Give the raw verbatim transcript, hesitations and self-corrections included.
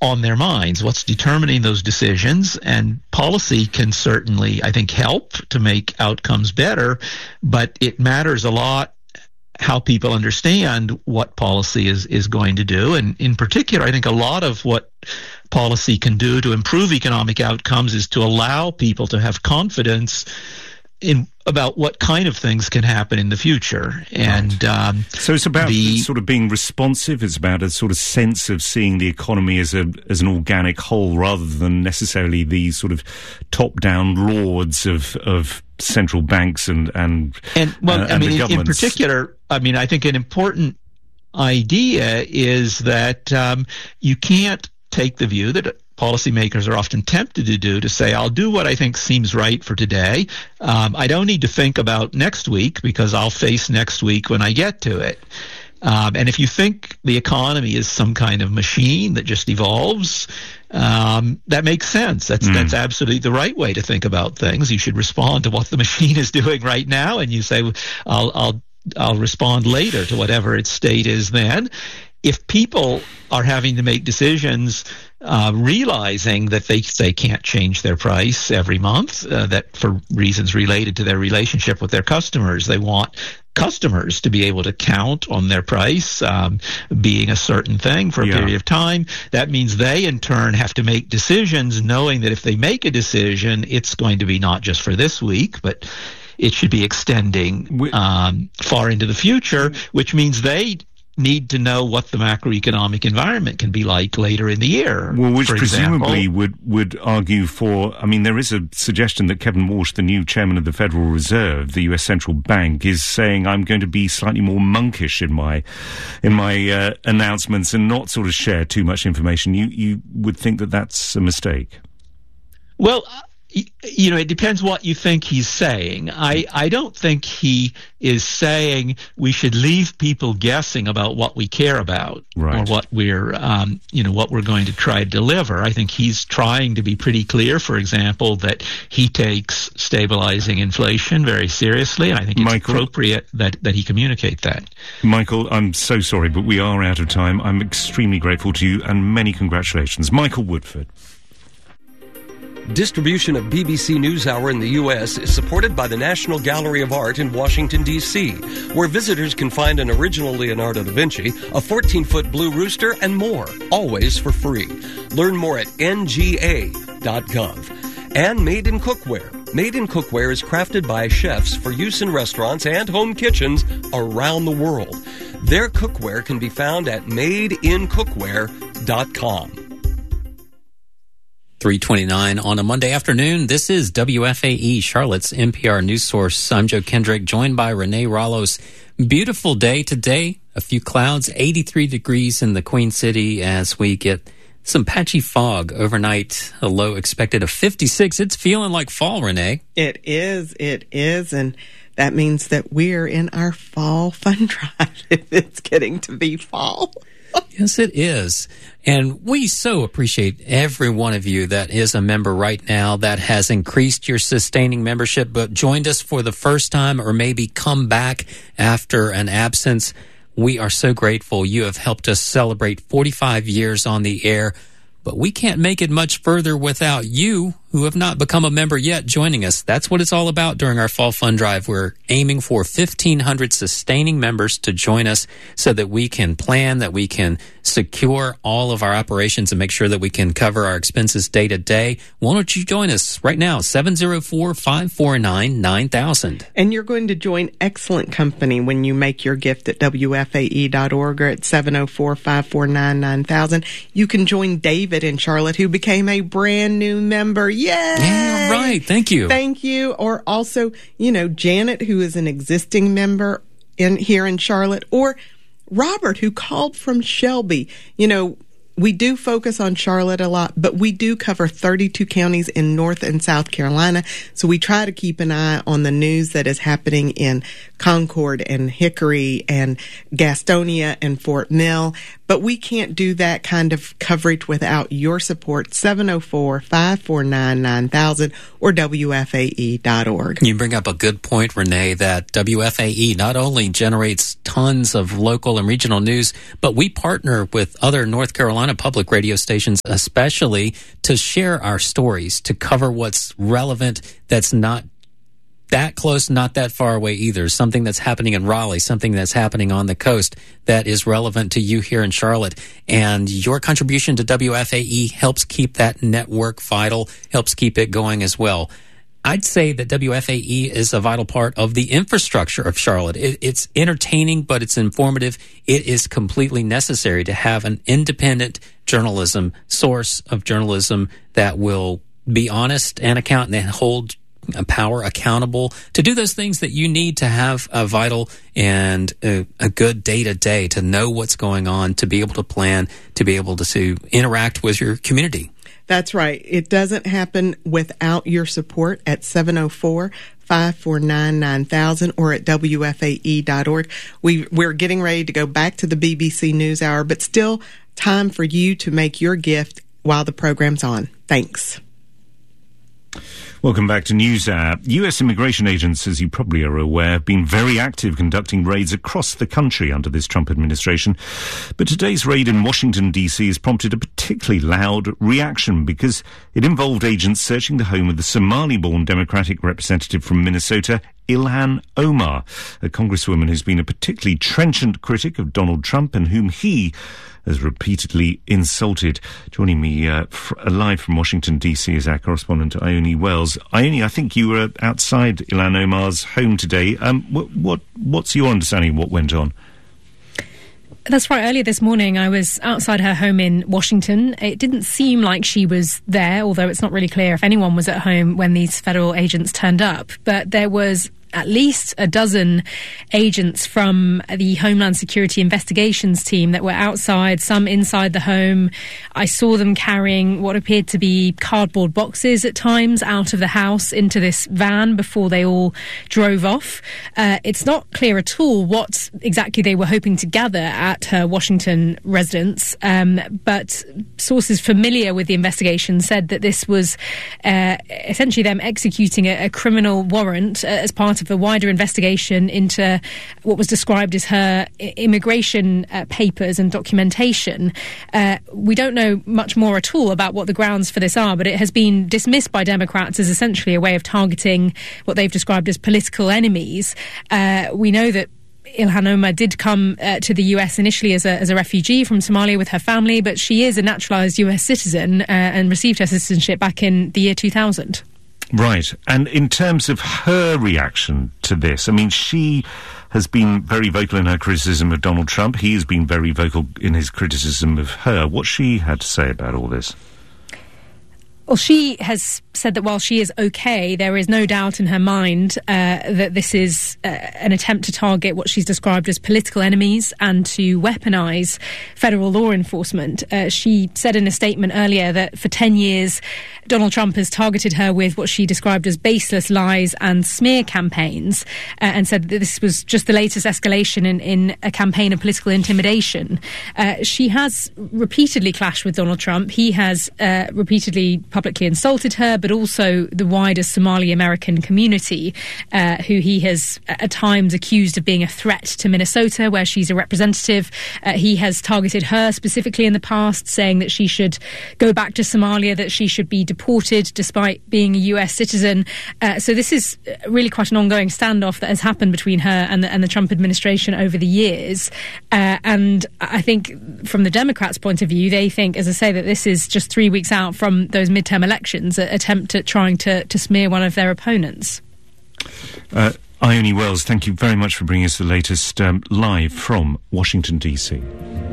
on their minds, what's determining those decisions. And policy can certainly, I think, help to make outcomes better, but it matters a lot how people understand what policy is, is going to do. And in particular, I think a lot of what policy can do to improve economic outcomes is to allow people to have confidence in about what kind of things can happen in the future. And right. um, so it's about the, sort of being responsive. It's about a sort of sense of seeing the economy as a as an organic whole, rather than necessarily the sort of top-down lords of of central banks and and and well, uh, I and mean, the in, in governments. particular, I mean, I think an important idea is that um, you can't take the view that policymakers are often tempted to do, to say, I'll do what I think seems right for today. Um, I don't need to think about next week because I'll face next week when I get to it. Um, and if you think the economy is some kind of machine that just evolves, um, that makes sense. That's mm. that's absolutely the right way to think about things. You should respond to what the machine is doing right now, and you say, I'll I'll I'll respond later to whatever its state is then. If people are having to make decisions uh, realizing that they they can't change their price every month, uh, that for reasons related to their relationship with their customers, they want customers to be able to count on their price um, being a certain thing for a yeah. period of time. That means they, in turn, have to make decisions knowing that if they make a decision, it's going to be not just for this week, but it should be extending um, far into the future, which means they need to know what the macroeconomic environment can be like later in the year. Well, which presumably example. would, would argue for, I mean, there is a suggestion that Kevin Walsh, the new chairman of the Federal Reserve, the U S Central Bank, is saying, I'm going to be slightly more monkish in my in my uh, announcements and not sort of share too much information. You, you would think that that's a mistake? Well, you know, it depends what you think he's saying. I, I don't think he is saying we should leave people guessing about what we care about right. or what we're, um, you know, what we're going to try to deliver. I think he's trying to be pretty clear, for example, that he takes stabilizing inflation very seriously, and I think it's Michael, appropriate that, that he communicate that. Michael, I'm so sorry, but we are out of time. I'm extremely grateful to you, and many congratulations. Michael Woodford. Distribution of B B C NewsHour in the U S is supported by the National Gallery of Art in Washington, D C, where visitors can find an original Leonardo da Vinci, a fourteen-foot blue rooster, and more, always for free. Learn more at N G A dot gov. And Made in Cookware. Made in Cookware is crafted by chefs for use in restaurants and home kitchens around the world. Their cookware can be found at made in cookware dot com. three twenty-nine on a Monday afternoon. This is W F A E, Charlotte's N P R news source. I'm Joe Kendrick, joined by Renee Rallos. Beautiful day today. A few clouds, eighty-three degrees in the Queen City as we get some patchy fog overnight. A low expected of fifty-six. It's feeling like fall, Renee. It is. It is. And that means that we're in our fall fun drive. It's getting to be fall. Yes, it is. And we so appreciate every one of you that is a member right now, that has increased your sustaining membership, but joined us for the first time or maybe come back after an absence. We are so grateful. You have helped us celebrate forty-five years on the air, but we can't make it much further without you who have not become a member yet joining us. That's what it's all about during our Fall Fund Drive. We're aiming for fifteen hundred sustaining members to join us so that we can plan, that we can secure all of our operations and make sure that we can cover our expenses day to day. Why don't you join us right now, seven oh four, five four nine, nine thousand. And you're going to join excellent company when you make your gift at W F A E dot org or at seven oh four, five four nine, nine thousand. You can join David in Charlotte, who became a brand new member. Yay! Yeah, right. Thank you. Thank you. Or also, you know, Janet, who is an existing member in here in Charlotte, or Robert, who called from Shelby. You know, we do focus on Charlotte a lot, but we do cover thirty-two counties in North and South Carolina. So we try to keep an eye on the news that is happening in Concord and Hickory and Gastonia and Fort Mill. But but we can't do that kind of coverage without your support. seven oh four, five four nine, nine thousand or W F A E dot org. You bring up a good point, Renee, that W F A E not only generates tons of local and regional news, but we partner with other North Carolina public radio stations, especially to share our stories, to cover what's relevant, that's not that close, not that far away either. Something that's happening in Raleigh, something that's happening on the coast that is relevant to you here in Charlotte. And your contribution to W F A E helps keep that network vital, helps keep it going as well. I'd say that W F A E is a vital part of the infrastructure of Charlotte. It, it's entertaining, but it's informative. It is completely necessary to have an independent journalism, source of journalism that will be honest and account and hold power accountable to do those things that you need to have a vital and a, a good day-to-day, to know what's going on, to be able to plan, to be able to, to interact with your community. That's right. It doesn't happen without your support at seven oh four, five four nine, nine thousand or at W F A E dot org. We, we're getting ready to go back to the B B C NewsHour, but still time for you to make your gift while the program's on. Thanks. Welcome back to NewsHour. U S immigration agents, as you probably are aware, have been very active conducting raids across the country under this Trump administration. But today's raid in Washington, D C has prompted a particularly loud reaction because it involved agents searching the home of the Somali-born Democratic representative from Minnesota, Ilhan Omar, a congresswoman who's been a particularly trenchant critic of Donald Trump and whom he has repeatedly insulted. Joining me uh, fr- live from Washington, D C is our correspondent, Ione Wells. Ione, I think you were outside Ilhan Omar's home today. Um, what, what, what's your understanding of what went on? That's right. Earlier this morning, I was outside her home in Washington. It didn't seem like she was there, although it's not really clear if anyone was at home when these federal agents turned up. But there was at least a dozen agents from the Homeland Security Investigations team that were outside, some inside the home. I saw them carrying what appeared to be cardboard boxes at times out of the house into this van before they all drove off. Uh, it's not clear at all what exactly they were hoping to gather at her Washington residence, um, but sources familiar with the investigation said that this was uh, essentially them executing a, a criminal warrant uh, as part of a wider investigation into what was described as her immigration uh, papers and documentation. Uh, we don't know much more at all about what the grounds for this are, but it has been dismissed by Democrats as essentially a way of targeting what they've described as political enemies. Uh, we know that Ilhan Omar did come uh, to the U S initially as a, as a refugee from Somalia with her family, but she is a naturalised U S citizen uh, and received her citizenship back in the year two thousand. Right. And in terms of her reaction to this, I mean, she has been very vocal in her criticism of Donald Trump. He has been very vocal in his criticism of her. What's she had to say about all this? Well, she has said that while she is okay, there is no doubt in her mind uh, that this is uh, an attempt to target what she's described as political enemies and to weaponise federal law enforcement. Uh, she said in a statement earlier that for ten years, Donald Trump has targeted her with what she described as baseless lies and smear campaigns, uh, and said that this was just the latest escalation in, in a campaign of political intimidation. Uh, she has repeatedly clashed with Donald Trump. He has uh, repeatedly publicly insulted her, but also the wider Somali American community, uh, who he has at times accused of being a threat to Minnesota, where she's a representative. Uh, he has targeted her specifically in the past, saying that she should go back to Somalia, that she should be deported despite being a U S citizen. Uh, so this is really quite an ongoing standoff that has happened between her and the, and the Trump administration over the years. Uh, and I think from the Democrats' point of view, they think, as I say, that this is just three weeks out from those midterm elections, an attempt at trying to, to smear one of their opponents. Uh, Ione Wells, thank you very much for bringing us the latest um, live from Washington, D C.